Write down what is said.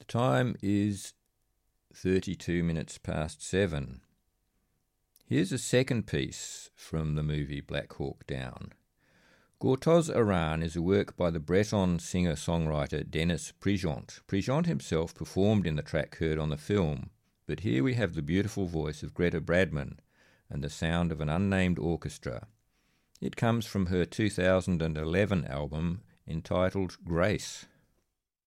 Time is 32 minutes past 7. Here's a second piece from the movie Black Hawk Down. Gortoz Aran is a work by the Breton singer-songwriter Denis Prigent. Prigent himself performed in the track heard on the film, but here we have the beautiful voice of Greta Bradman and the sound of an unnamed orchestra. It comes from her 2011 album entitled Grace.